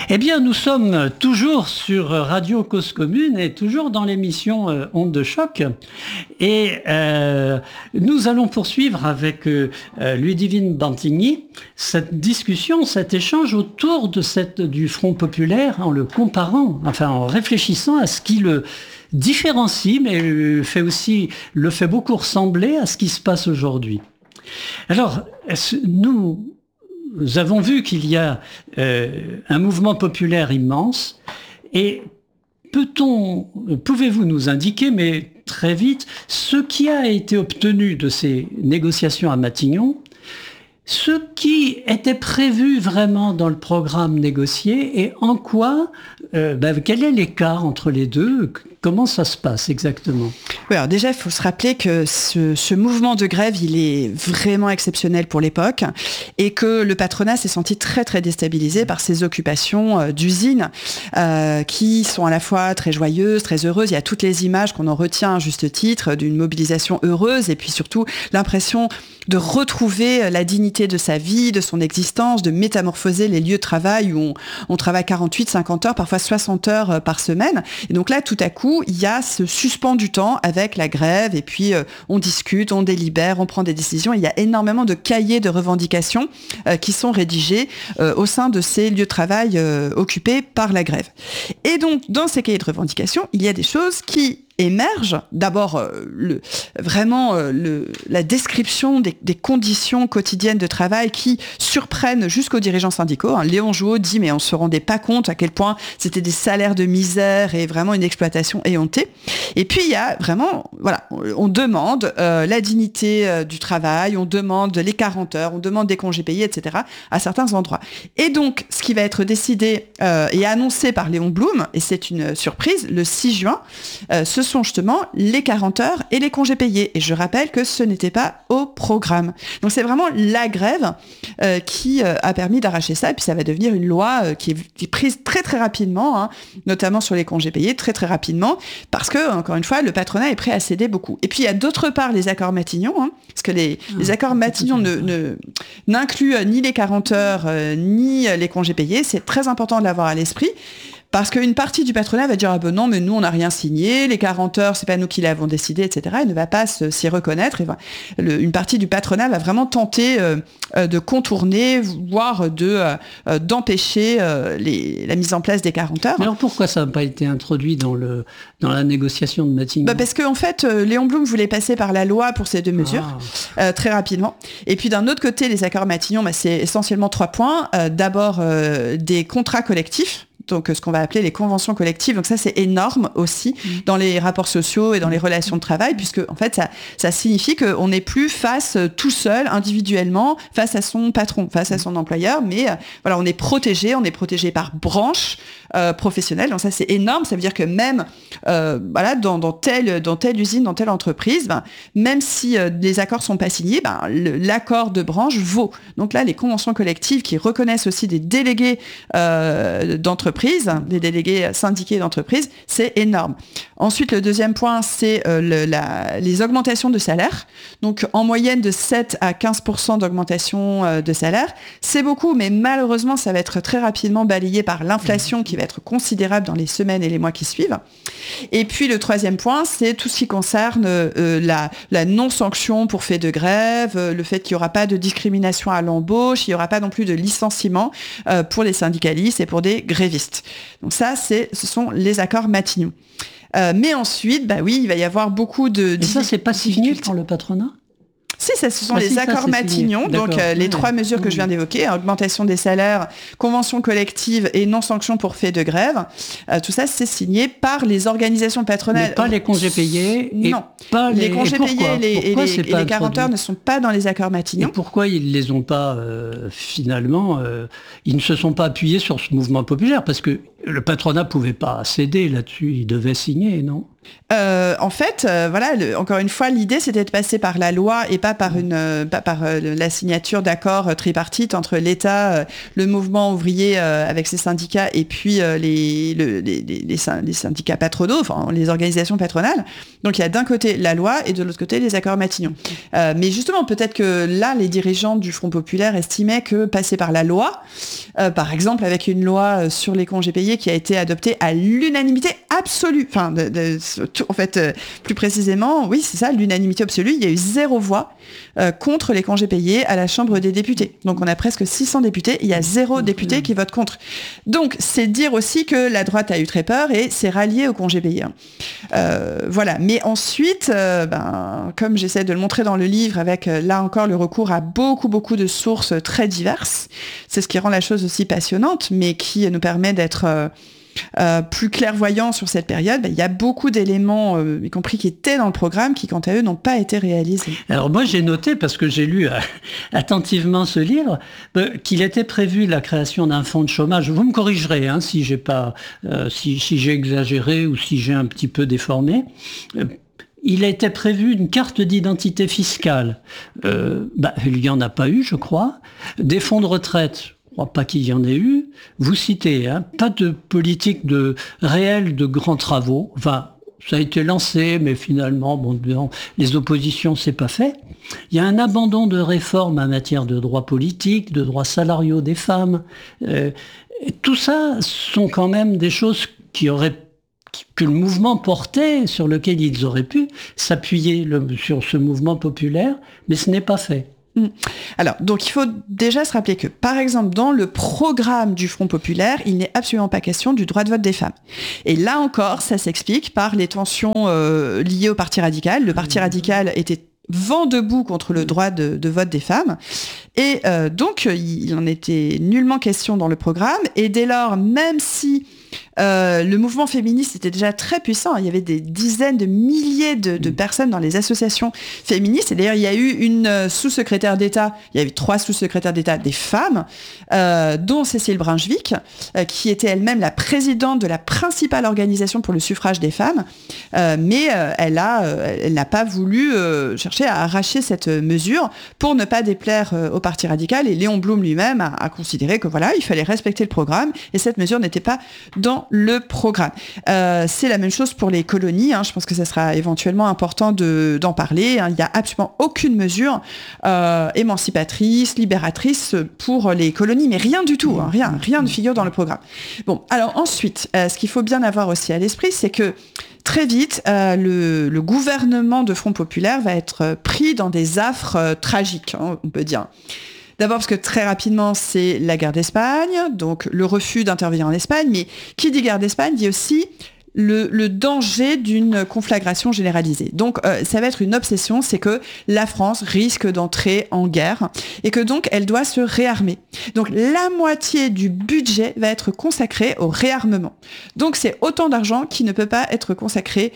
Eh bien, nous sommes toujours sur Radio Cause Commune et toujours dans l'émission Ondes de choc. Et nous allons poursuivre avec Ludivine Bantigny cette discussion, cet échange autour du Front populaire en le comparant, en réfléchissant à ce qui le différencie, mais le fait beaucoup ressembler à ce qui se passe aujourd'hui. Alors, nous avons vu qu'il y a un mouvement populaire immense et pouvez-vous nous indiquer, mais très vite, ce qui a été obtenu de ces négociations à Matignon, ce qui était prévu vraiment dans le programme négocié et en quoi, quel est l'écart entre les deux? Comment ça se passe exactement? Oui, alors déjà, il faut se rappeler que ce mouvement de grève, il est vraiment exceptionnel pour l'époque et que le patronat s'est senti très, très déstabilisé par ces occupations d'usines qui sont à la fois très joyeuses, très heureuses. Il y a toutes les images qu'on en retient à juste titre d'une mobilisation heureuse et puis surtout l'impression de retrouver la dignité de sa vie, de son existence, de métamorphoser les lieux de travail où on travaille 48, 50 heures, parfois 60 heures par semaine. Et donc là, tout à coup, il y a ce suspens du temps avec la grève et puis on discute, on délibère, on prend des décisions. Il y a énormément de cahiers de revendications qui sont rédigés au sein de ces lieux de travail occupés par la grève. Et donc, dans ces cahiers de revendications, il y a des choses qui émerge. D'abord, la description des conditions quotidiennes de travail qui surprennent jusqu'aux dirigeants syndicaux. Léon Jouot dit, mais on ne se rendait pas compte à quel point c'était des salaires de misère et vraiment une exploitation éhontée. Et puis, il y a vraiment, on demande la dignité du travail, on demande les 40 heures, on demande des congés payés, etc., à certains endroits. Et donc, ce qui va être décidé et annoncé par Léon Blum, et c'est une surprise, le 6 juin, ce sont justement les 40 heures et les congés payés. Et je rappelle que ce n'était pas au programme. Donc c'est vraiment la grève qui a permis d'arracher ça. Et puis ça va devenir une loi qui est prise très très rapidement, notamment sur les congés payés, très très rapidement, parce que, encore une fois, le patronat est prêt à céder beaucoup. Et puis il y a d'autre part les accords Matignon, parce que les accords Matignon n'incluent ni les 40 heures ni les congés payés. C'est très important de l'avoir à l'esprit. Parce qu'une partie du patronat va dire « Ah ben non, mais nous, on n'a rien signé, les 40 heures, c'est pas nous qui l'avons décidé, etc. » Il ne va pas s'y reconnaître. Une partie du patronat va vraiment tenter de contourner, voire d'empêcher la mise en place des 40 heures. Mais alors pourquoi ça n'a pas été introduit dans la négociation de Matignon? Parce qu'en fait, Léon Blum voulait passer par la loi pour ces deux mesures, très rapidement. Et puis d'un autre côté, les accords Matignon, c'est essentiellement 3 points. D'abord, des contrats collectifs. Donc ce qu'on va appeler les conventions collectives. Donc ça, c'est énorme aussi dans les rapports sociaux et dans les relations de travail, puisque en fait, ça signifie qu'on n'est plus face tout seul, individuellement, face à son patron, face à son employeur, mais on est protégé par branche professionnelle. Donc ça, c'est énorme. Ça veut dire que même dans telle usine, dans telle entreprise, même si les accords sont pas signés, l'accord de branche vaut. Donc là, les conventions collectives qui reconnaissent aussi des délégués d'entreprise, des délégués syndiqués d'entreprise, c'est énorme. Ensuite, le deuxième point, c'est les augmentations de salaire. Donc, en moyenne de 7 à 15% d'augmentation de salaire. C'est beaucoup, mais malheureusement, ça va être très rapidement balayé par l'inflation qui va être considérable dans les semaines et les mois qui suivent. Et puis, le troisième point, c'est tout ce qui concerne la non-sanction pour fait de grève, le fait qu'il n'y aura pas de discrimination à l'embauche, il n'y aura pas non plus de licenciement pour les syndicalistes et pour des grévistes. Donc ça, ce sont les accords Matignon. Mais ensuite, il va y avoir beaucoup de... Et ça, c'est pas signé par le patronat ? Si, ce sont les accords Matignon, donc les 3 mesures que je viens d'évoquer, augmentation des salaires, convention collective et non-sanction pour fait de grève. Tout ça, c'est signé par les organisations patronales. Mais pas les congés payés. Non, pas les congés payés et les 40 heures ne sont pas dans les accords Matignon. Et pourquoi ils ne les ont pas, finalement, ils ne se sont pas appuyés sur ce mouvement populaire? Parce que le patronat ne pouvait pas céder là-dessus, il devait signer, non? En fait, voilà, encore une fois, l'idée c'était de passer par la loi et pas par la signature d'accords tripartites entre l'État, le mouvement ouvrier avec ses syndicats et puis les syndicats patronaux, enfin les organisations patronales. Donc il y a d'un côté la loi et de l'autre côté les accords Matignon. Mais justement, peut-être que là, les dirigeants du Front populaire estimaient que passer par la loi, par exemple avec une loi sur les congés payés qui a été adoptée à l'unanimité absolue, enfin en fait, plus précisément, oui, c'est ça, l'unanimité absolue. Il y a eu 0 voix contre les congés payés à la Chambre des députés. Donc, on a presque 600 députés. Il y a 0 député qui vote contre. Donc, c'est dire aussi que la droite a eu très peur et s'est ralliée aux congés payés. Voilà. Mais ensuite, comme j'essaie de le montrer dans le livre, avec là encore le recours à beaucoup de sources très diverses, c'est ce qui rend la chose aussi passionnante, mais qui nous permet d'être plus clairvoyant sur cette période. Il y a beaucoup d'éléments, y compris qui étaient dans le programme, qui quant à eux n'ont pas été réalisés. Alors moi j'ai noté, parce que j'ai lu attentivement ce livre, qu'il était prévu la création d'un fonds de chômage. Vous me corrigerez si j'ai pas, si j'ai exagéré ou si j'ai un petit peu déformé. Il était prévu une carte d'identité fiscale. Il n'y en a pas eu, je crois. Des fonds de retraite. Je ne crois pas qu'il y en ait eu. Vous citez, pas de politique réelle de grands travaux. Enfin, ça a été lancé, mais finalement, les oppositions, c'est pas fait. Il y a un abandon de réformes en matière de droits politiques, de droits salariaux des femmes. Tout ça sont quand même des choses que le mouvement portait, sur lequel ils auraient pu s'appuyer sur ce mouvement populaire, mais ce n'est pas fait. Alors, donc il faut déjà se rappeler que, par exemple, dans le programme du Front populaire, il n'est absolument pas question du droit de vote des femmes. Et là encore, ça s'explique par les tensions liées au Parti radical. Le Parti radical était vent debout contre le droit de vote des femmes. Et donc, il n'en était nullement question dans le programme. Et dès lors, même si le mouvement féministe était déjà très puissant, il y avait des dizaines de milliers de personnes dans les associations féministes. Et d'ailleurs, il y a eu une sous-secrétaire d'État, il y avait 3 sous-secrétaires d'État des femmes, dont Cécile Brunschvicg, qui était elle-même la présidente de la principale organisation pour le suffrage des femmes. Mais elle n'a pas voulu chercher à arracher cette mesure pour ne pas déplaire au Parti radical. Et Léon Blum lui-même a considéré que voilà, il fallait respecter le programme et cette mesure n'était pas dans le programme. C'est la même chose pour les colonies. Je pense que ça sera éventuellement important d'en parler. Il n'y a absolument aucune mesure émancipatrice, libératrice pour les colonies, mais rien du tout. Rien ne figure dans le programme. Bon, alors ensuite, ce qu'il faut bien avoir aussi à l'esprit, c'est que très vite, le gouvernement de Front populaire va être pris dans des affres tragiques, on peut dire. D'abord parce que très rapidement, c'est la guerre d'Espagne, donc le refus d'intervenir en Espagne, mais qui dit guerre d'Espagne dit aussi le danger d'une conflagration généralisée. Donc ça va être une obsession, c'est que la France risque d'entrer en guerre et que donc elle doit se réarmer. Donc la moitié du budget va être consacré au réarmement. Donc c'est autant d'argent qui ne peut pas être consacré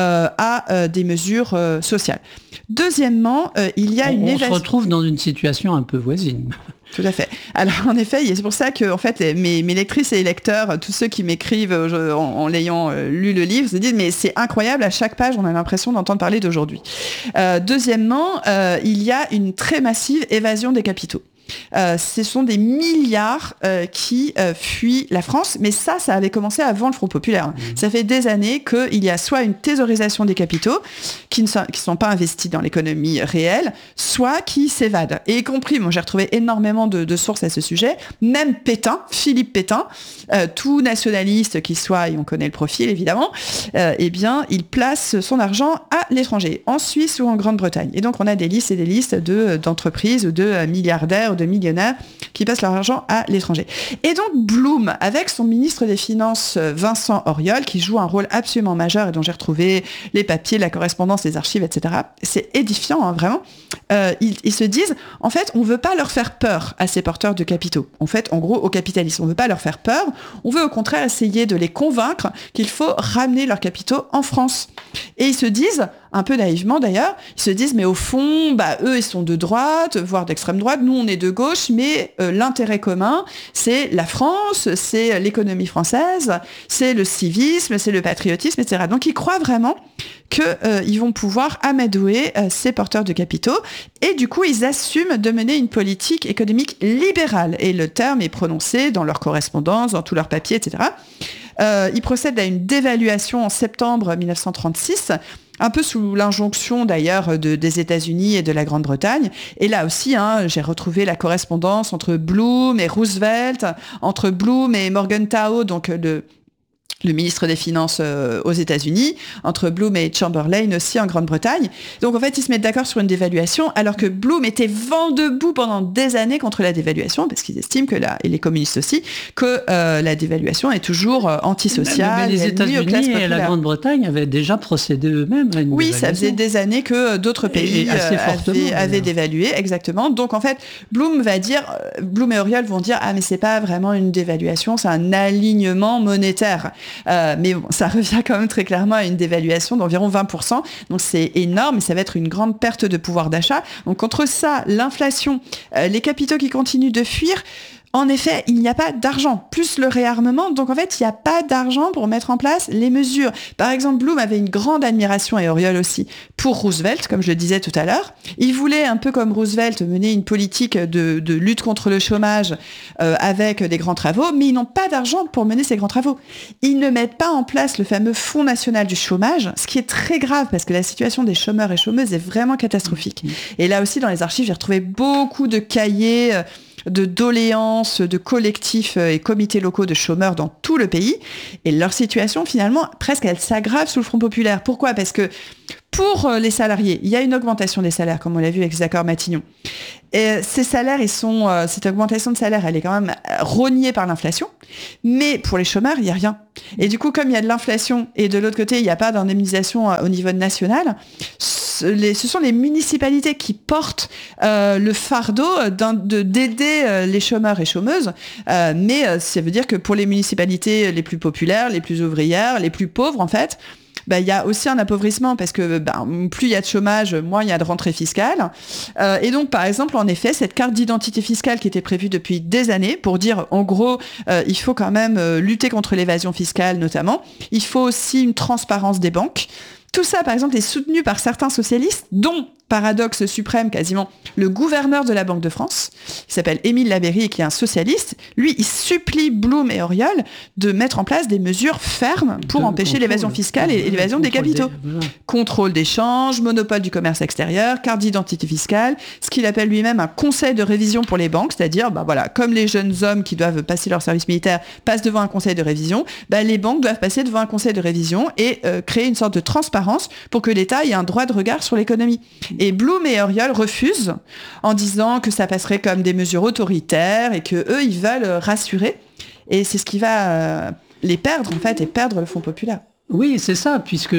à des mesures sociales. Deuxièmement, il y a on se retrouve dans une situation un peu voisine. Tout à fait. Alors en effet, c'est pour ça que en fait, mes lectrices et les lecteurs, tous ceux qui m'écrivent en l'ayant lu le livre, se disent mais c'est incroyable, à chaque page on a l'impression d'entendre parler d'aujourd'hui. Deuxièmement, il y a une très massive évasion des capitaux. Ce sont des milliards qui fuient la France, mais ça avait commencé avant le Front populaire. Ça fait des années qu'il y a soit une thésaurisation des capitaux qui ne sont pas investis dans l'économie réelle, soit qui s'évadent. Et y compris, moi j'ai retrouvé énormément de sources à ce sujet, même Pétain, Philippe Pétain, tout nationaliste qu'il soit, et on connaît le profil évidemment, eh bien il place son argent à l'étranger, en Suisse ou en Grande-Bretagne. Et donc on a des listes et des listes d'entreprises ou de milliardaires de millionnaires qui passent leur argent à l'étranger. Et donc Blum, avec son ministre des Finances Vincent Auriol, qui joue un rôle absolument majeur et dont j'ai retrouvé les papiers, la correspondance, les archives, etc. C'est édifiant, vraiment. Ils se disent, en fait, on ne veut pas leur faire peur à ces porteurs de capitaux. En fait, en gros, aux capitalistes, on ne veut pas leur faire peur. On veut au contraire essayer de les convaincre qu'il faut ramener leurs capitaux en France. Et ils se disent, un peu naïvement d'ailleurs, ils se disent mais au fond, eux ils sont de droite, voire d'extrême droite, nous on est de gauche, mais l'intérêt commun, c'est la France, c'est l'économie française, c'est le civisme, c'est le patriotisme, etc. Donc ils croient vraiment qu'ils vont pouvoir amadouer ces porteurs de capitaux, et du coup ils assument de mener une politique économique libérale, et le terme est prononcé dans leur correspondance, dans tous leurs papiers, etc. Ils procèdent à une dévaluation en septembre 1936, un peu sous l'injonction d'ailleurs des États-Unis et de la Grande-Bretagne. Et là aussi, j'ai retrouvé la correspondance entre Bloom et Roosevelt, entre Bloom et Morgenthau, donc le ministre des Finances aux États-Unis, entre Bloom et Chamberlain aussi en Grande-Bretagne. Donc en fait, ils se mettent d'accord sur une dévaluation, alors que Bloom était vent debout pendant des années contre la dévaluation, parce qu'ils estiment et les communistes aussi, que la dévaluation est toujours antisociale. Mais les États-Unis et la Grande-Bretagne avaient déjà procédé eux-mêmes à une dévaluation. Oui, ça faisait des années que d'autres pays avaient dévalué, exactement. Donc en fait, Bloom et Auriol vont dire « Ah, mais c'est pas vraiment une dévaluation, c'est un alignement monétaire ». Mais bon, ça revient quand même très clairement à une dévaluation d'environ 20%. Donc c'est énorme et ça va être une grande perte de pouvoir d'achat. Donc contre ça, l'inflation, les capitaux qui continuent de fuir, en effet, il n'y a pas d'argent, plus le réarmement. Donc en fait, il n'y a pas d'argent pour mettre en place les mesures. Par exemple, Bloom avait une grande admiration, et Auriol aussi, pour Roosevelt, comme je le disais tout à l'heure. Il voulait, un peu comme Roosevelt, mener une politique de lutte contre le chômage avec des grands travaux, mais ils n'ont pas d'argent pour mener ces grands travaux. Ils ne mettent pas en place le fameux Fonds national du chômage, ce qui est très grave, parce que la situation des chômeurs et chômeuses est vraiment catastrophique. Et là aussi, dans les archives, j'ai retrouvé beaucoup de cahiers de doléances, de collectifs et comités locaux de chômeurs dans tout le pays. Et leur situation, finalement, presque, elle s'aggrave sous le Front populaire. Pourquoi ? Parce que pour les salariés, il y a une augmentation des salaires, comme on l'a vu avec les accords Matignon. Et ces salaires, cette augmentation de salaire, elle est quand même rognée par l'inflation. Mais pour les chômeurs, il n'y a rien. Et du coup, comme il y a de l'inflation et de l'autre côté, il n'y a pas d'indemnisation au niveau national, ce sont les municipalités qui portent le fardeau d'aider les chômeurs et chômeuses. Mais ça veut dire que pour les municipalités les plus populaires, les plus ouvrières, les plus pauvres, en fait, il y a aussi un appauvrissement, parce que plus il y a de chômage, moins il y a de rentrée fiscale. Et donc, par exemple, en effet, cette carte d'identité fiscale qui était prévue depuis des années, pour dire, en gros, il faut quand même lutter contre l'évasion fiscale, notamment. Il faut aussi une transparence des banques. Tout ça, par exemple, est soutenu par certains socialistes, dont, paradoxe suprême quasiment, le gouverneur de la Banque de France, qui s'appelle Émile Labeyrie et qui est un socialiste. Lui, il supplie Bloom et Auriol de mettre en place des mesures fermes pour empêcher l'évasion fiscale et l'évasion des capitaux. Contrôle d'échange, monopole du commerce extérieur, carte d'identité fiscale, ce qu'il appelle lui-même un conseil de révision pour les banques, c'est-à-dire, comme les jeunes hommes qui doivent passer leur service militaire passent devant un conseil de révision, les banques doivent passer devant un conseil de révision et créer une sorte de transparence pour que l'État ait un droit de regard sur l'économie. Et Bloom et Auriol refusent en disant que ça passerait comme des mesures autoritaires et que eux ils veulent rassurer. Et c'est ce qui va les perdre en fait, et perdre le Fonds populaire. Oui, c'est ça, puisque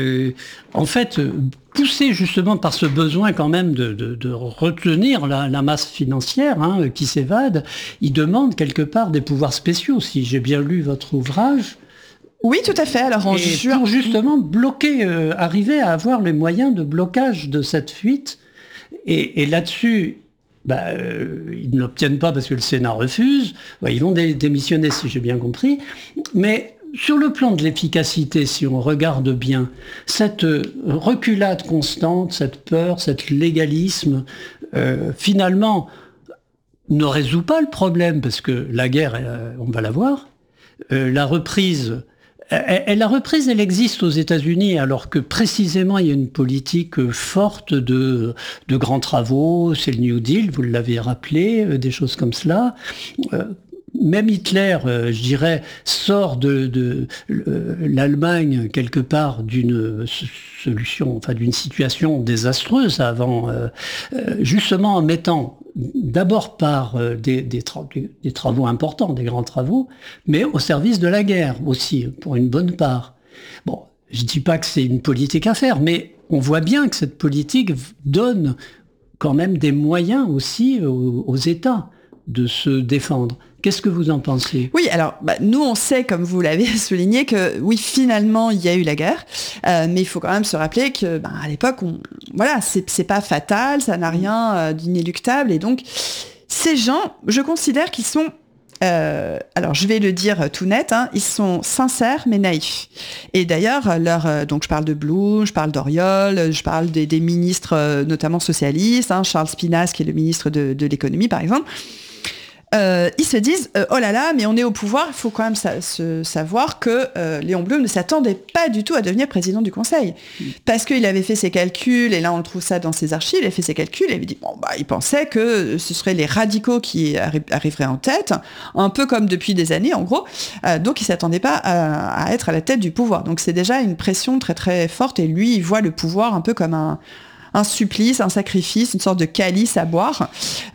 en fait, poussé justement par ce besoin quand même de retenir la masse financière qui s'évade, ils demandent quelque part des pouvoirs spéciaux, si j'ai bien lu votre ouvrage. Oui, tout à fait. Alors, pour justement bloquer, arriver à avoir les moyens de blocage de cette fuite. Et là-dessus, ils ne l'obtiennent pas parce que le Sénat refuse. Ils vont démissionner, si j'ai bien compris. Mais sur le plan de l'efficacité, si on regarde bien, cette reculade constante, cette peur, cet légalisme, finalement, ne résout pas le problème, parce que la guerre, on va la voir. La reprise... La reprise, elle existe aux États-Unis, alors que précisément, il y a une politique forte de grands travaux, c'est le New Deal, vous l'avez rappelé, des choses comme cela. Même Hitler, je dirais, sort de l'Allemagne quelque part d'une solution, enfin d'une situation désastreuse avant, justement en mettant d'abord par des travaux importants, des grands travaux, mais au service de la guerre aussi, pour une bonne part. Bon, je ne dis pas que c'est une politique à faire, mais on voit bien que cette politique donne quand même des moyens aussi aux États de se défendre. Qu'est-ce que vous en pensez ? Oui, alors nous on sait, comme vous l'avez souligné, que oui, finalement il y a eu la guerre, mais il faut quand même se rappeler que à l'époque, c'est pas fatal, ça n'a rien d'inéluctable, et donc ces gens, je considère qu'ils sont, alors je vais le dire tout net, ils sont sincères mais naïfs. Et d'ailleurs, donc je parle de Blum, je parle d'Auriol, je parle des ministres notamment socialistes, Charles Spinasse qui est le ministre de l'économie par exemple. Ils se disent oh là là, mais on est au pouvoir, il faut quand même savoir que Léon Blum ne s'attendait pas du tout à devenir président du Conseil. Parce qu'il avait fait ses calculs, et là on le trouve ça dans ses archives, il a fait ses calculs, et il dit il pensait que ce seraient les radicaux qui arriveraient en tête, un peu comme depuis des années en gros, donc il s'attendait pas à être à la tête du pouvoir. Donc c'est déjà une pression très très forte, et lui il voit le pouvoir un peu comme un supplice, un sacrifice, une sorte de calice à boire.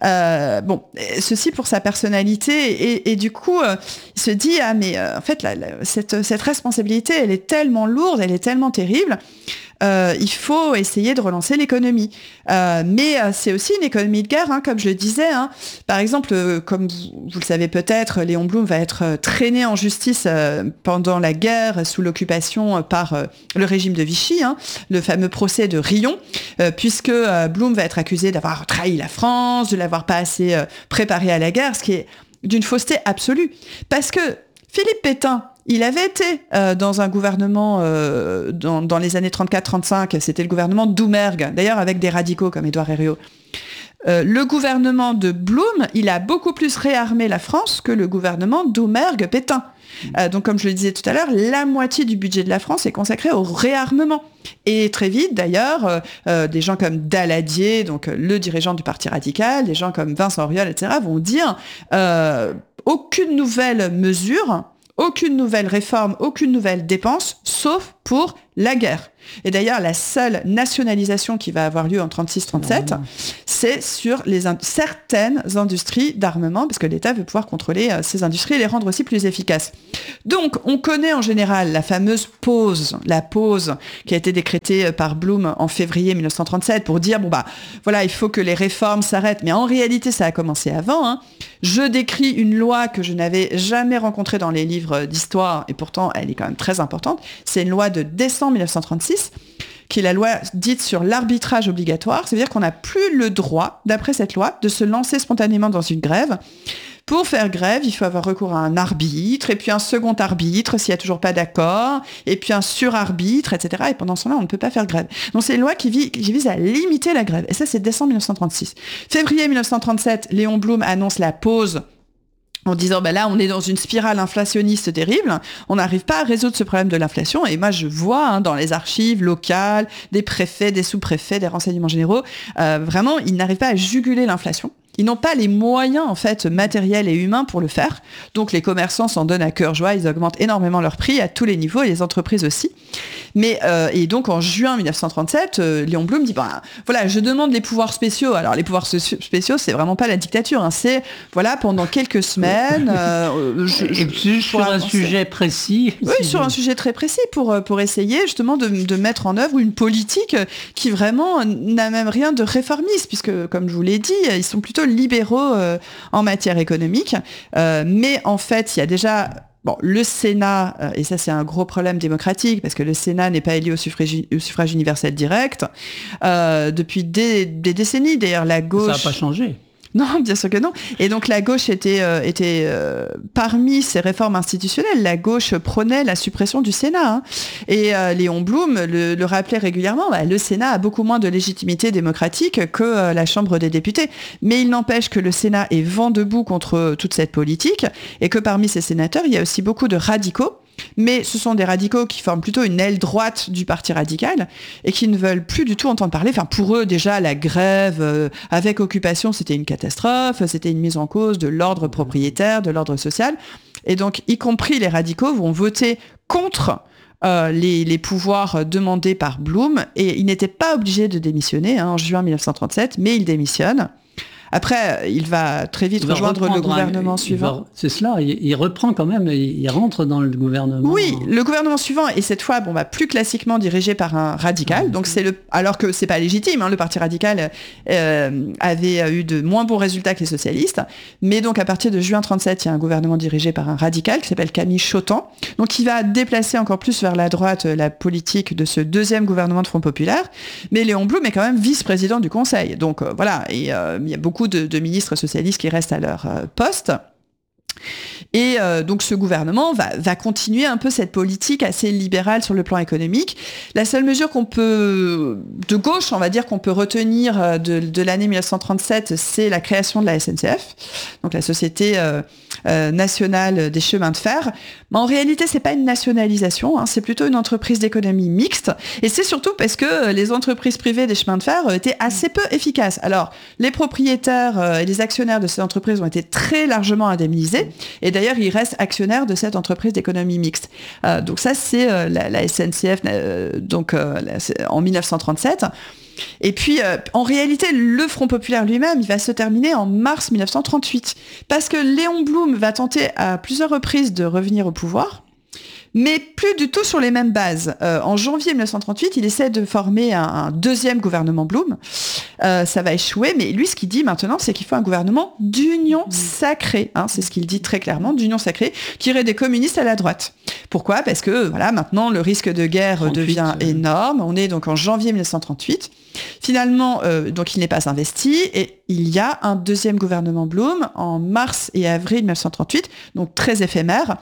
Ceci pour sa personnalité, et du coup, il se dit en fait, cette responsabilité, elle est tellement lourde, elle est tellement terrible. Il faut essayer de relancer l'économie. Mais c'est aussi une économie de guerre, comme je le disais. Par exemple, comme vous le savez peut-être, Léon Blum va être traîné en justice pendant la guerre sous l'occupation par le régime de Vichy, le fameux procès de Riom, puisque Blum va être accusé d'avoir trahi la France, de l'avoir pas assez préparé à la guerre, ce qui est d'une fausseté absolue. Parce que Philippe Pétain, il avait été dans un gouvernement dans les années 34-35, c'était le gouvernement Doumergue, d'ailleurs avec des radicaux comme Édouard Herriot. Le gouvernement de Blum, il a beaucoup plus réarmé la France que le gouvernement Doumergue-Pétain. Donc comme je le disais tout à l'heure, la moitié du budget de la France est consacrée au réarmement. Et très vite, d'ailleurs, des gens comme Daladier, donc le dirigeant du Parti radical, des gens comme Vincent Auriol, etc., vont dire aucune nouvelle mesure, aucune nouvelle réforme, aucune nouvelle dépense, sauf pour la guerre. Et d'ailleurs, la seule nationalisation qui va avoir lieu en 36-37, c'est sur certaines industries d'armement, parce que l'État veut pouvoir contrôler ces industries et les rendre aussi plus efficaces. Donc, on connaît en général la fameuse pause, la pause qui a été décrétée par Blum en février 1937 pour dire, il faut que les réformes s'arrêtent. Mais en réalité, ça a commencé avant. Je décris une loi que je n'avais jamais rencontrée dans les livres d'histoire, et pourtant, elle est quand même très importante. C'est une loi de décembre 1936, qui est la loi dite sur l'arbitrage obligatoire. C'est-à-dire qu'on n'a plus le droit, d'après cette loi, de se lancer spontanément dans une grève. Pour faire grève, il faut avoir recours à un arbitre, et puis un second arbitre s'il n'y a toujours pas d'accord, et puis un surarbitre, etc. Et pendant ce temps-là, on ne peut pas faire grève. Donc c'est une loi qui vise à limiter la grève. Et ça, c'est décembre 1936. Février 1937, Léon Blum annonce la pause en disant là on est dans une spirale inflationniste terrible, on n'arrive pas à résoudre ce problème de l'inflation. Et moi je vois dans les archives locales des préfets, des sous-préfets, des renseignements généraux, vraiment ils n'arrivent pas à juguler l'inflation. Ils n'ont pas les moyens en fait matériels et humains pour le faire. Donc les commerçants s'en donnent à cœur joie, ils augmentent énormément leurs prix à tous les niveaux et les entreprises aussi. Mais et donc en juin 1937, Léon Blum dit je demande les pouvoirs spéciaux. Alors les pouvoirs spéciaux, c'est vraiment pas la dictature, c'est pendant quelques semaines. Sur un sujet précis. Oui, sur un sujet très précis pour essayer justement de mettre en œuvre une politique qui vraiment n'a même rien de réformiste, puisque comme je vous l'ai dit, ils sont plutôt libéraux en matière économique, mais en fait il y a déjà le Sénat, et ça c'est un gros problème démocratique parce que le Sénat n'est pas élu au suffrage universel direct depuis des décennies. D'ailleurs la gauche, ça n'a pas changé. Non, bien sûr que non. Et donc la gauche était parmi ces réformes institutionnelles, la gauche prônait la suppression du Sénat. Et Léon Blum le rappelait régulièrement, le Sénat a beaucoup moins de légitimité démocratique que la Chambre des députés. Mais il n'empêche que le Sénat est vent debout contre toute cette politique et que parmi ces sénateurs, il y a aussi beaucoup de radicaux. Mais ce sont des radicaux qui forment plutôt une aile droite du Parti radical et qui ne veulent plus du tout entendre parler. Enfin, pour eux, déjà, la grève avec occupation, c'était une catastrophe, c'était une mise en cause de l'ordre propriétaire, de l'ordre social. Et donc, y compris les radicaux vont voter contre les pouvoirs demandés par Blum. Et ils n'étaient pas obligés de démissionner en juin 1937, mais ils démissionnent. Après, il va très vite rejoindre le gouvernement suivant. C'est cela, il reprend quand même, il rentre dans le gouvernement. Oui, le gouvernement suivant est cette fois plus classiquement dirigé par un radical. Donc alors que c'est pas légitime, le parti radical avait eu de moins bons résultats que les socialistes. Mais donc à partir de juin 37, il y a un gouvernement dirigé par un radical qui s'appelle Camille Chotan. Donc il va déplacer encore plus vers la droite la politique de ce deuxième gouvernement de Front populaire. Mais Léon Blum est quand même vice-président du Conseil. Donc voilà, et il y a beaucoup de ministres socialistes qui restent à leur poste. Et donc ce gouvernement va continuer un peu cette politique assez libérale sur le plan économique. La seule mesure de gauche, on va dire, qu'on peut retenir de l'année 1937, c'est la création de la SNCF, donc la Société nationale des chemins de fer. Mais en réalité, c'est pas une nationalisation, c'est plutôt une entreprise d'économie mixte. Et c'est surtout parce que les entreprises privées des chemins de fer étaient assez peu efficaces. Alors, les propriétaires et les actionnaires de ces entreprises ont été très largement indemnisés. Et d'ailleurs, ils restent actionnaires de cette entreprise d'économie mixte. Donc ça, c'est la SNCF en 1937. Et puis, en réalité, le Front populaire lui-même, il va se terminer en mars 1938. Parce que Léon Blum va tenter à plusieurs reprises de revenir au pouvoir, mais plus du tout sur les mêmes bases. En janvier 1938, il essaie de former un deuxième gouvernement Blum. Ça va échouer, mais lui, ce qu'il dit maintenant, c'est qu'il faut un gouvernement d'union sacrée. C'est ce qu'il dit très clairement, d'union sacrée, qui irait des communistes à la droite. Pourquoi ? Parce que maintenant, le risque de guerre devient énorme. On est donc en janvier 1938. Finalement, donc il n'est pas investi, et il y a un deuxième gouvernement Blum en mars et avril 1938, donc très éphémère.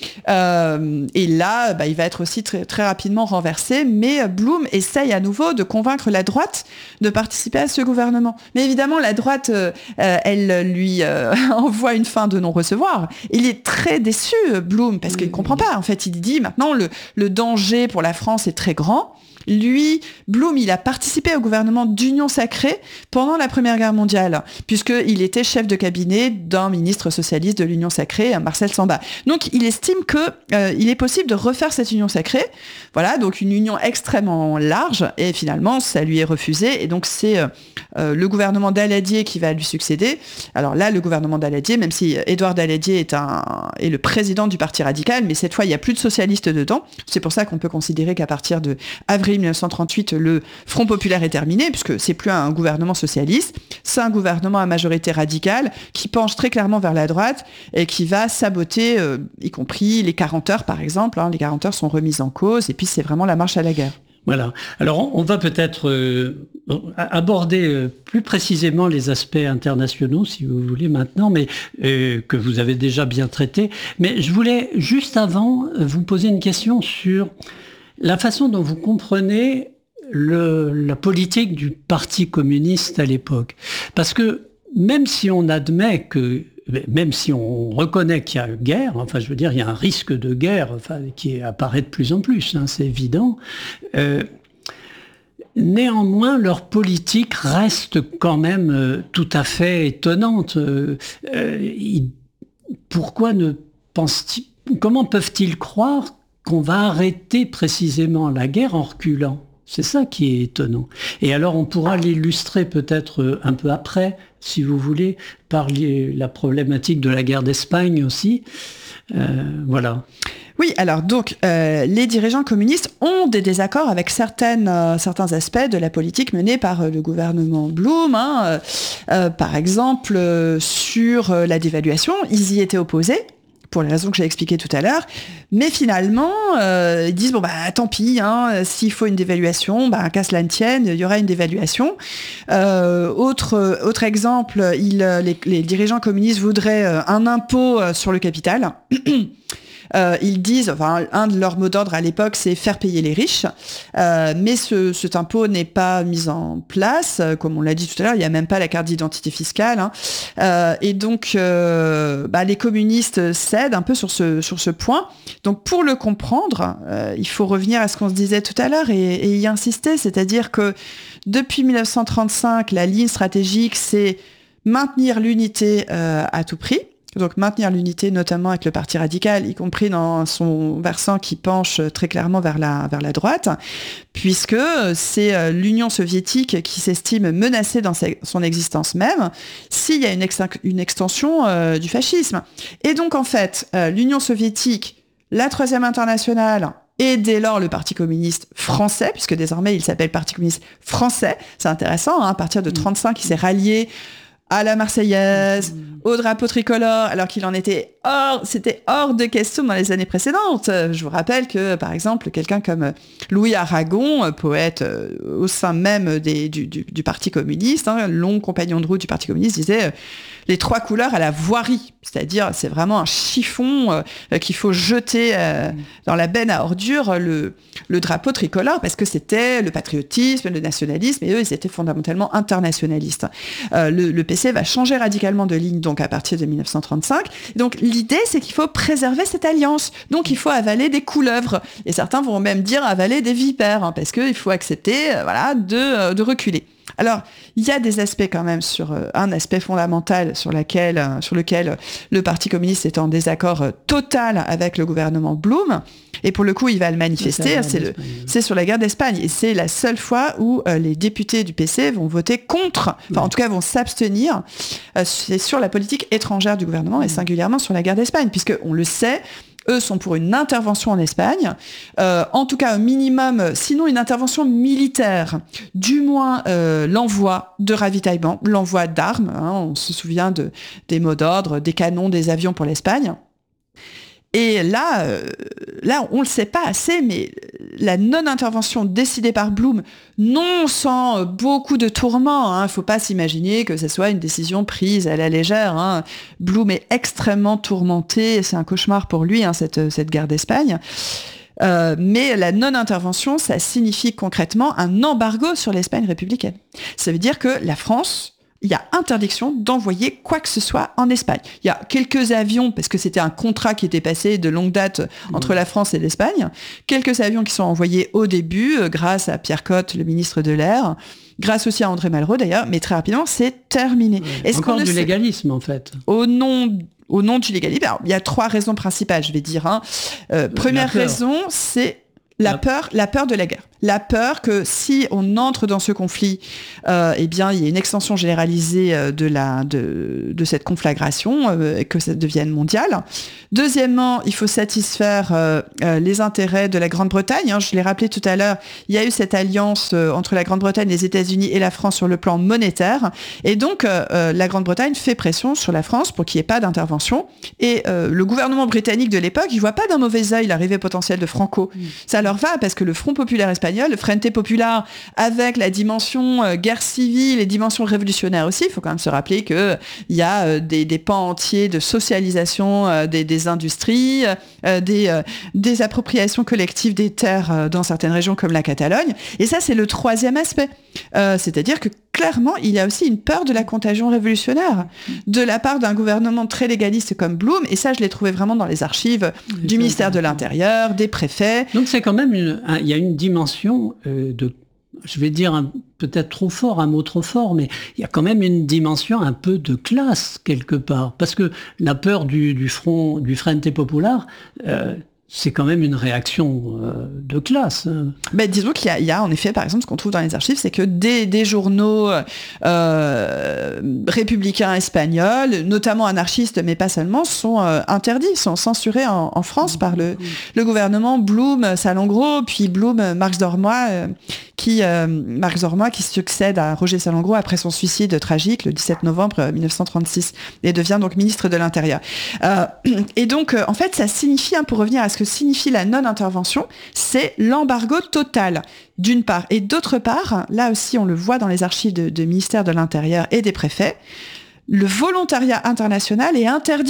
Et là, il va être aussi très, très rapidement renversé, mais Blum essaye à nouveau de convaincre la droite de participer à ce gouvernement. Mais évidemment, la droite, elle lui envoie une fin de non-recevoir. Il est très déçu, Blum, parce qu'il ne comprend pas. En fait, il dit maintenant, le danger pour la France est très grand. Lui, Blum, il a participé au gouvernement d'Union sacrée pendant la Première Guerre mondiale, puisqu'il était chef de cabinet d'un ministre socialiste de l'Union sacrée, Marcel Samba. Donc, il estime qu'il est possible de refaire cette Union sacrée. Voilà, donc une union extrêmement large, et finalement, ça lui est refusé. Et donc, c'est le gouvernement Daladier qui va lui succéder. Alors là, le gouvernement Daladier, même si Édouard Daladier est le président du Parti radical, mais cette fois, il n'y a plus de socialistes dedans. C'est pour ça qu'on peut considérer qu'à partir de avril 1938, le Front populaire est terminé, puisque c'est plus un gouvernement socialiste, c'est un gouvernement à majorité radicale qui penche très clairement vers la droite et qui va saboter, y compris les 40 heures par exemple. Les 40 heures sont remises en cause, et puis c'est vraiment la marche à la guerre. Voilà. Alors, on va peut-être aborder plus précisément les aspects internationaux, si vous voulez, maintenant, mais que vous avez déjà bien traités. Mais je voulais, juste avant, vous poser une question sur la façon dont vous comprenez la politique du Parti communiste à l'époque. Parce que même si on reconnaît qu'il y a guerre, enfin je veux dire, il y a un risque de guerre qui apparaît de plus en plus, c'est évident, néanmoins leur politique reste quand même tout à fait étonnante. Comment peuvent-ils croire qu'on va arrêter précisément la guerre en reculant? C'est ça qui est étonnant. Et alors on pourra l'illustrer peut-être un peu après, si vous voulez, par la problématique de la guerre d'Espagne aussi. Voilà. Oui, alors donc les dirigeants communistes ont des désaccords avec certains aspects de la politique menée par le gouvernement Blum. Par exemple, sur la dévaluation, ils y étaient opposés, pour les raisons que j'ai expliquées tout à l'heure. Mais finalement, ils disent, tant pis, s'il faut une dévaluation, qu'à cela ne tienne, il y aura une dévaluation. Autre exemple, les dirigeants communistes voudraient un impôt sur le capital. Ils disent, un de leurs mots d'ordre à l'époque, c'est faire payer les riches, mais cet impôt n'est pas mis en place, comme on l'a dit tout à l'heure, il n'y a même pas la carte d'identité fiscale, et donc les communistes cèdent un peu sur ce point. Donc pour le comprendre, il faut revenir à ce qu'on se disait tout à l'heure et y insister, c'est-à-dire que depuis 1935, la ligne stratégique, c'est maintenir l'unité à tout prix. donc maintenir l'unité notamment avec le parti radical, y compris dans son versant qui penche très clairement vers la droite, puisque c'est l'Union soviétique qui s'estime menacée dans son existence même s'il y a une extension du fascisme. Et donc en fait, l'Union soviétique, la Troisième Internationale, et dès lors le Parti communiste français, puisque désormais il s'appelle Parti communiste français, c'est intéressant, à partir de 1935, il s'est rallié à la Marseillaise, au drapeau tricolore, alors qu'il en était c'était hors de question dans les années précédentes. Je vous rappelle que, par exemple, quelqu'un comme Louis Aragon, poète au sein même du Parti communiste, long compagnon de route du Parti communiste, disait les 3 couleurs à la voirie. C'est-à-dire, c'est vraiment un chiffon qu'il faut jeter dans la benne à ordures, le drapeau tricolore, parce que c'était le patriotisme, le nationalisme, et eux, ils étaient fondamentalement internationalistes. Le PC va changer radicalement de ligne, donc, à partir de 1935. Et donc, l'idée, c'est qu'il faut préserver cette alliance. Donc, il faut avaler des couleuvres. Et certains vont même dire avaler des vipères, parce qu'il faut accepter, de reculer. Alors, il y a des aspects quand même sur un aspect fondamental sur lequel le Parti communiste est en désaccord total avec le gouvernement Blum. Et pour le coup, il va le manifester. C'est sur la guerre d'Espagne. Et c'est la seule fois où les députés du PC vont voter contre, en tout cas vont s'abstenir. C'est sur la politique étrangère du gouvernement et singulièrement sur la guerre d'Espagne, puisque on le sait. Eux sont pour une intervention en Espagne, en tout cas au minimum, sinon une intervention militaire, du moins l'envoi de ravitaillement, l'envoi d'armes, on se souvient des mots d'ordre, des canons, des avions pour l'Espagne. Et là, on le sait pas assez, mais la non-intervention décidée par Blum, non sans beaucoup de tourments, faut pas s'imaginer que ce soit une décision prise à la légère. Blum est extrêmement tourmenté, c'est un cauchemar pour lui, cette guerre d'Espagne. Mais la non-intervention, ça signifie concrètement un embargo sur l'Espagne républicaine. Ça veut dire que la France, il y a interdiction d'envoyer quoi que ce soit en Espagne. Il y a quelques avions, parce que c'était un contrat qui était passé de longue date entre la France et l'Espagne, quelques avions qui sont envoyés au début, grâce à Pierre Cotte, le ministre de l'Air, grâce aussi à André Malraux d'ailleurs, mais très rapidement, c'est terminé. Ouais, encore du légalisme, en fait. Au nom du légalisme, alors, il y a 3 raisons principales, je vais dire. Première raison, c'est la peur de la guerre. La peur que si on entre dans ce conflit, il y a une extension généralisée de cette conflagration, et que ça devienne mondial. Deuxièmement, il faut satisfaire les intérêts de la Grande-Bretagne. Je l'ai rappelé tout à l'heure, il y a eu cette alliance entre la Grande-Bretagne, les États-Unis et la France sur le plan monétaire. Et donc, la Grande-Bretagne fait pression sur la France pour qu'il n'y ait pas d'intervention. Et le gouvernement britannique de l'époque, il ne voit pas d'un mauvais œil l'arrivée potentielle de Franco. Ça leur va parce que le Front populaire espagnol, le Frente Popular, avec la dimension guerre civile et dimension révolutionnaire aussi, il faut quand même se rappeler qu'il y a des pans entiers de socialisation des industries, des appropriations collectives des terres dans certaines régions comme la Catalogne. Et ça, c'est le 3e aspect. C'est-à-dire que clairement, il y a aussi une peur de la contagion révolutionnaire de la part d'un gouvernement très légaliste comme Blum. Et ça, je l'ai trouvé vraiment dans les archives du ministère de l'Intérieur, des préfets. Donc c'est quand même il y a une dimension je vais dire peut-être trop fort, un mot trop fort, mais il y a quand même une dimension un peu de classe quelque part. Parce que la peur du Frente Popular, c'est quand même une réaction de classe. Disons qu'il y a en effet, par exemple, ce qu'on trouve dans les archives, c'est que des journaux républicains espagnols, notamment anarchistes, mais pas seulement, sont interdits, sont censurés en France par le gouvernement Blum, Salengro, puis Blum, Marx Dormoy, qui succède à Roger Salengro après son suicide tragique le 17 novembre 1936 et devient donc ministre de l'Intérieur. Et donc, en fait, ça signifie, pour revenir à ce que signifie la non-intervention, c'est l'embargo total, d'une part. Et d'autre part, là aussi, on le voit dans les archives de ministère de l'Intérieur et des préfets, le volontariat international est interdit.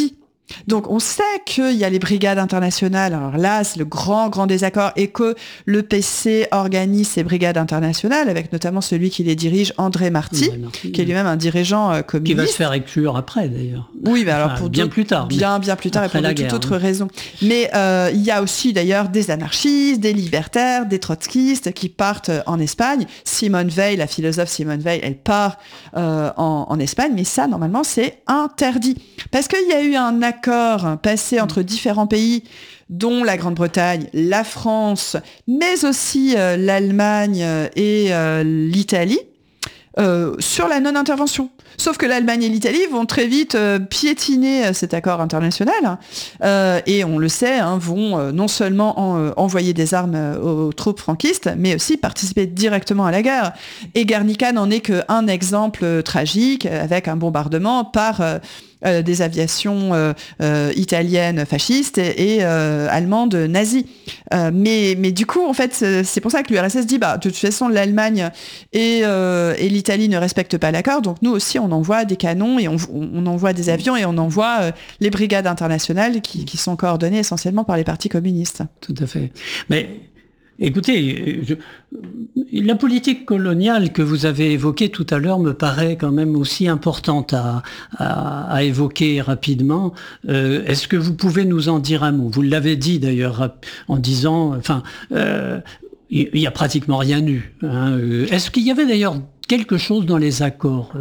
Donc, on sait qu'il y a les brigades internationales. Alors là, c'est le grand désaccord et que le PC organise ces brigades internationales avec notamment celui qui les dirige, André Marty, qui est lui-même un dirigeant communiste. Qui va se faire exclure après, d'ailleurs. Oui, mais alors pour bien plus tard. Bien plus tard et pour de toute autre raison. Mais il y a aussi d'ailleurs des anarchistes, des libertaires, des trotskistes qui partent en Espagne. Simone Veil, la philosophe Simone Veil, elle part en Espagne, mais ça, normalement, c'est interdit. Parce qu'il y a eu un accord passé entre différents pays, dont la Grande-Bretagne, la France, mais aussi l'Allemagne et l'Italie, sur la non-intervention. Sauf que l'Allemagne et l'Italie vont très vite piétiner cet accord international et on le sait, vont non seulement envoyer des armes aux troupes franquistes, mais aussi participer directement à la guerre. Et Guernica n'en est qu'un exemple tragique avec un bombardement par des aviations italiennes fascistes et allemandes nazies. Mais du coup, en fait, c'est pour ça que l'URSS dit, de toute façon, l'Allemagne et l'Italie ne respectent pas l'accord, donc nous aussi, on envoie des canons et on envoie des avions et on envoie les brigades internationales qui sont coordonnées essentiellement par les partis communistes. Tout à fait. Mais écoutez, la politique coloniale que vous avez évoquée tout à l'heure me paraît quand même aussi importante à évoquer rapidement. Est-ce que vous pouvez nous en dire un mot ? Vous l'avez dit d'ailleurs en disant, il n'y a pratiquement rien eu. Est-ce qu'il y avait d'ailleurs quelque chose dans les accords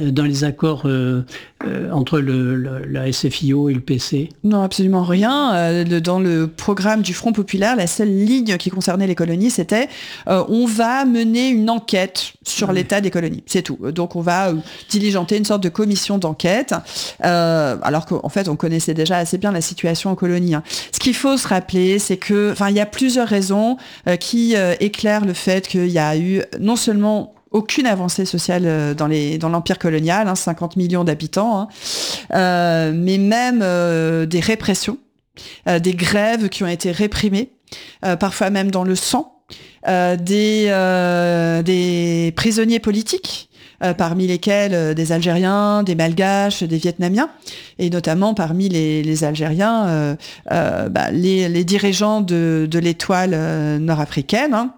entre la SFIO et le PC ? Non, absolument rien. Dans le programme du Front populaire, la seule ligne qui concernait les colonies, c'était on va mener une enquête sur l'état des colonies. C'est tout. Donc on va diligenter une sorte de commission d'enquête, alors qu'en fait on connaissait déjà assez bien la situation en colonie. Ce qu'il faut se rappeler, c'est que, il y a plusieurs raisons qui éclairent le fait qu'il y a eu non seulement aucune avancée sociale dans l'empire colonial, 50 millions d'habitants, mais même des répressions, des grèves qui ont été réprimées, parfois même dans le sang, des prisonniers politiques, parmi lesquels des Algériens, des Malgaches, des Vietnamiens, et notamment parmi les Algériens, les dirigeants de l'étoile nord-africaine,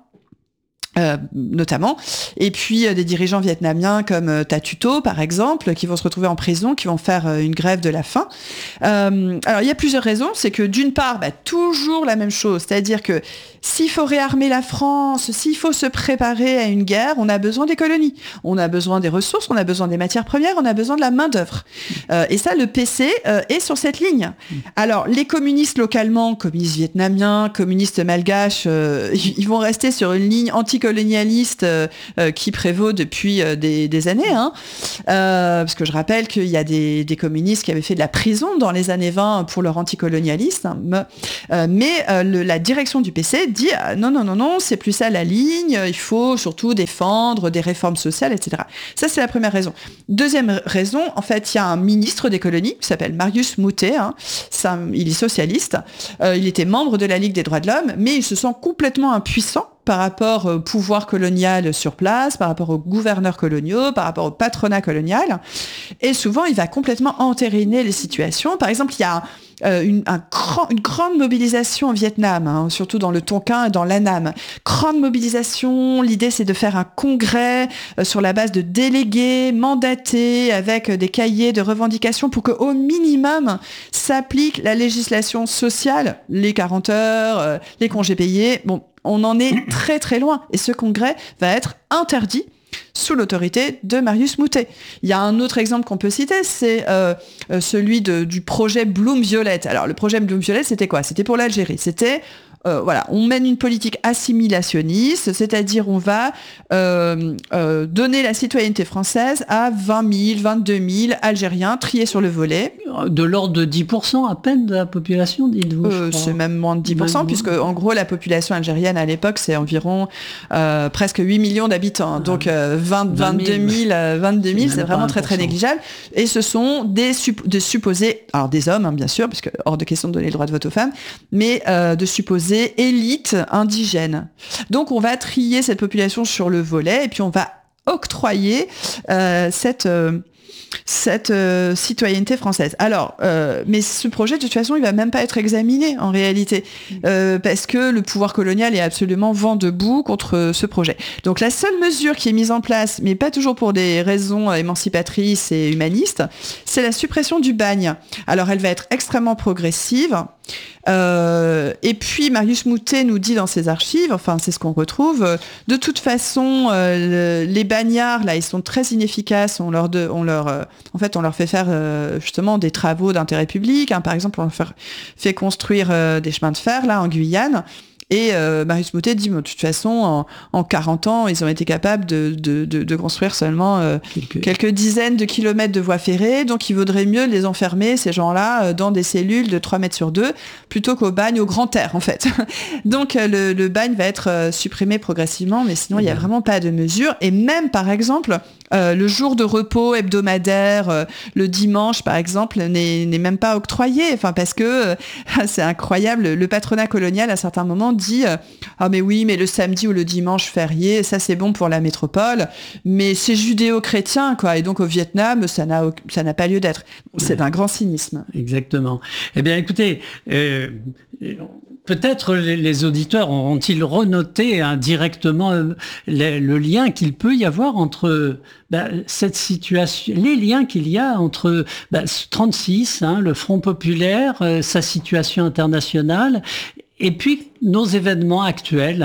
notamment, et puis des dirigeants vietnamiens comme Tatuto, par exemple, qui vont se retrouver en prison, qui vont faire une grève de la faim. Alors, il y a plusieurs raisons. C'est que, d'une part, toujours la même chose, c'est-à-dire que s'il faut réarmer la France, s'il faut se préparer à une guerre, on a besoin des colonies, on a besoin des ressources, on a besoin des matières premières, on a besoin de la main-d'œuvre. Et ça, le PC est sur cette ligne. Alors, les communistes localement, communistes vietnamiens, communistes malgaches, ils vont rester sur une ligne anticolonialiste qui prévaut depuis des années. Parce que je rappelle qu'il y a des communistes qui avaient fait de la prison dans les années 20 pour leur anticolonialisme. Mais la direction du PC dit non, c'est plus ça la ligne, il faut surtout défendre des réformes sociales, etc. Ça, c'est la première raison. Deuxième raison, en fait, il y a un ministre des colonies qui s'appelle Marius Moutet, il est socialiste, il était membre de la Ligue des droits de l'homme, mais il se sent complètement impuissant par rapport au pouvoir colonial sur place, par rapport aux gouverneurs coloniaux, par rapport au patronat colonial. Et souvent, il va complètement entériner les situations. Par exemple, il y a une grande mobilisation au Vietnam, surtout dans le Tonkin et dans l'Annam. Grande mobilisation, l'idée c'est de faire un congrès sur la base de délégués mandatés avec des cahiers de revendications pour qu'au minimum s'applique la législation sociale, les 40 heures, les congés payés. Bon, on en est très très loin et ce congrès va être interdit sous l'autorité de Marius Moutet. Il y a un autre exemple qu'on peut citer, c'est celui du projet Bloom-Violette. Alors le projet Bloom-Violette, c'était quoi ? C'était pour l'Algérie. C'était on mène une politique assimilationniste, c'est-à-dire on va donner la citoyenneté française à 20 000, 22 000 Algériens triés sur le volet. De l'ordre de 10% à peine de la population, dites-vous. C'est même moins de 10%, puisque en gros la population algérienne à l'époque c'est environ presque 8 millions d'habitants. Donc 22 000, c'est vraiment très très négligeable. Et ce sont des supposés, alors des hommes bien sûr, puisque hors de question de donner le droit de vote aux femmes, mais de supposés élite indigène. Donc on va trier cette population sur le volet et puis on va octroyer cette cette citoyenneté française. Alors, mais ce projet, de toute façon, il va même pas être examiné en réalité, parce que le pouvoir colonial est absolument vent debout contre ce projet. Donc la seule mesure qui est mise en place, mais pas toujours pour des raisons émancipatrices et humanistes, c'est la suppression du bagne. Alors elle va être extrêmement progressive. Et puis Marius Moutet nous dit dans ses archives, enfin c'est ce qu'on retrouve, de toute façon les bagnards là ils sont très inefficaces, on leur fait faire justement des travaux d'intérêt public, hein. Par exemple on leur fait construire des chemins de fer là en Guyane. Et Marius Moutet dit, de toute façon, en 40 ans, ils ont été capables de construire seulement quelques dizaines de kilomètres de voies ferrées, donc il vaudrait mieux les enfermer, ces gens-là, dans des cellules de 3 mètres sur 2, plutôt qu'au bagne au grand air, en fait. Donc le bagne va être supprimé progressivement, mais sinon, il n'y a vraiment pas de mesure. Et même, par exemple, le jour de repos hebdomadaire, le dimanche, par exemple, n'est même pas octroyé, enfin, parce que c'est incroyable, le patronat colonial, à certains moments, dit ah mais oui, mais le samedi ou le dimanche férié, ça c'est bon pour la métropole, mais c'est judéo-chrétien quoi, et donc au Vietnam ça n'a pas lieu d'être. C'est un grand cynisme. Exactement. Eh bien écoutez, peut-être les auditeurs ont-ils renoté directement le lien qu'il peut y avoir entre cette situation, les liens qu'il y a entre 36, le Front populaire, sa situation internationale, et puis nos événements actuels,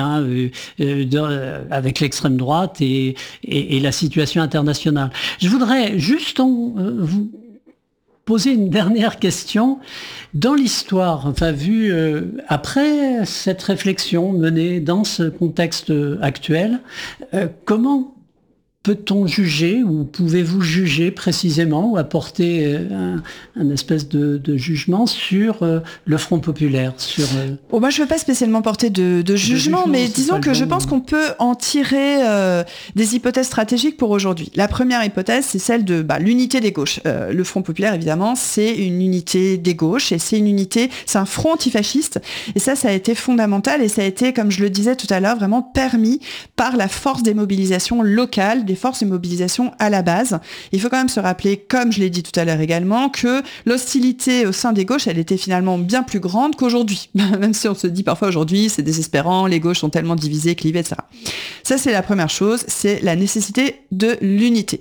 avec l'extrême droite et la situation internationale. Je voudrais juste vous poser une dernière question. Dans l'histoire, vue après cette réflexion menée dans ce contexte actuel, comment peut-on juger, ou pouvez-vous juger précisément, ou apporter un espèce de jugement sur le Front populaire moi, je ne veux pas spécialement porter de jugement, mais disons que je pense qu'on peut en tirer des hypothèses stratégiques pour aujourd'hui. La première hypothèse, c'est celle de l'unité des gauches. Le Front populaire, évidemment, c'est une unité des gauches, et c'est un front antifasciste, et ça a été fondamental, et ça a été, comme je le disais tout à l'heure, vraiment permis par la force des mobilisations locales, des forces de mobilisation à la base. Il faut quand même se rappeler, comme je l'ai dit tout à l'heure également, que l'hostilité au sein des gauches, elle était finalement bien plus grande qu'aujourd'hui. Même si on se dit parfois aujourd'hui, c'est désespérant, les gauches sont tellement divisées, clivées, etc. Ça, c'est la première chose, c'est la nécessité de l'unité.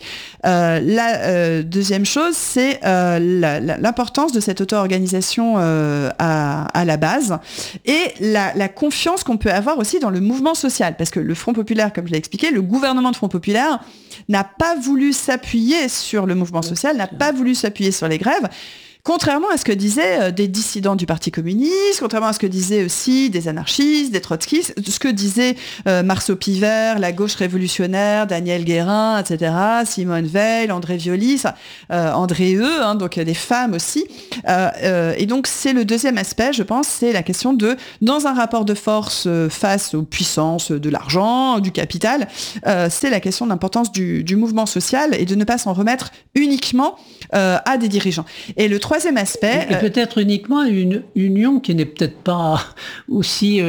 La deuxième chose, c'est l'importance de cette auto-organisation à la base, et la confiance qu'on peut avoir aussi dans le mouvement social. Parce que le Front populaire, comme je l'ai expliqué, le gouvernement de Front populaire n'a pas voulu s'appuyer sur le mouvement social, n'a pas voulu s'appuyer sur les grèves, contrairement à ce que disaient des dissidents du Parti communiste, contrairement à ce que disaient aussi des anarchistes, des trotskistes, ce que disaient Marceau Pivert, la gauche révolutionnaire, Daniel Guérin, etc., Simone Veil, André Violy, André Heu, donc des femmes aussi. Et donc c'est le deuxième aspect, je pense, c'est la question dans un rapport de force face aux puissances de l'argent, du capital, c'est la question de l'importance du mouvement social et de ne pas s'en remettre uniquement à des dirigeants. Et le troisième aspect... Et peut-être uniquement une union qui n'est peut-être pas aussi...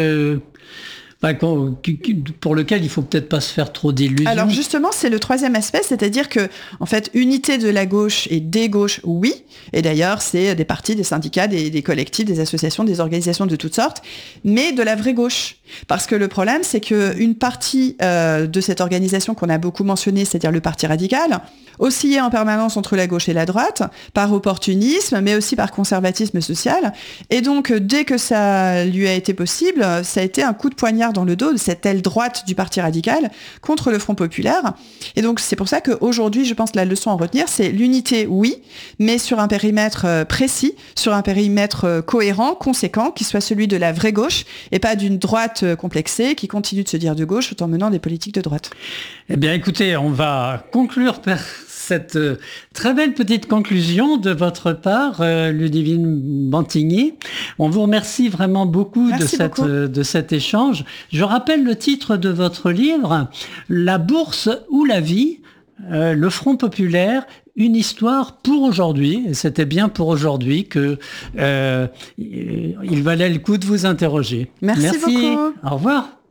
pour lequel il faut peut-être pas se faire trop d'illusions. Alors justement, c'est le troisième aspect, c'est-à-dire que, en fait, unité de la gauche et des gauches, oui. Et d'ailleurs, c'est des partis, des syndicats, des collectifs, des associations, des organisations de toutes sortes, mais de la vraie gauche. Parce que le problème, c'est qu'une partie de cette organisation qu'on a beaucoup mentionnée, c'est-à-dire le Parti radical, oscillait en permanence entre la gauche et la droite, par opportunisme, mais aussi par conservatisme social. Et donc, dès que ça lui a été possible, ça a été un coup de poignard dans le dos de cette aile droite du Parti radical contre le Front populaire. Et donc, c'est pour ça qu'aujourd'hui, je pense que la leçon à retenir, c'est l'unité, oui, mais sur un périmètre précis, sur un périmètre cohérent, conséquent, qui soit celui de la vraie gauche, et pas d'une droite complexée qui continue de se dire de gauche tout en menant des politiques de droite. Eh bien, écoutez, on va conclure par cette très belle petite conclusion de votre part, Ludivine Bantigny. On vous remercie vraiment beaucoup de cet échange. Je rappelle le titre de votre livre, La bourse ou la vie, le Front populaire, une histoire pour aujourd'hui. Et c'était bien pour aujourd'hui que il valait le coup de vous interroger. Merci beaucoup. Au revoir.